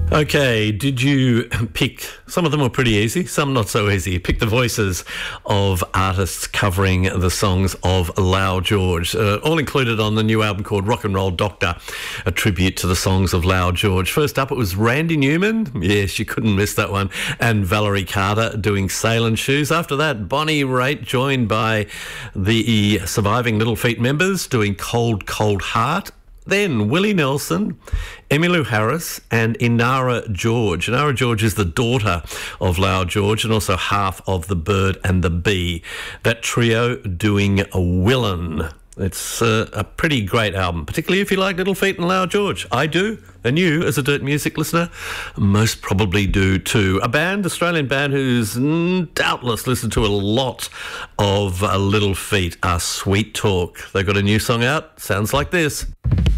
Okay, did you pick, some of them were pretty easy, some not so easy. Pick the voices of artists covering the songs of Lau George, all included on the new album called Rock and Roll Doctor, a tribute to the songs of Lau George. First up, it was Randy Newman, yes, you couldn't miss that one, and Valerie Carter doing Sailing Shoes. After that, Bonnie Raitt, joined by the surviving Little Feat members, doing Cold, Cold Heart. Then Willie Nelson, Emmylou Harris and Inara George. Inara George is the daughter of Lau George and also half of The Bird and the Bee. That trio doing Willin'. It's a pretty great album, particularly if you like Little Feat and Lau George. I do, and you, as a Dirt Music listener, most probably do too. A band, Australian band, who's doubtless listened to a lot of Little Feat are Sweet Talk. They've got a new song out, sounds like this.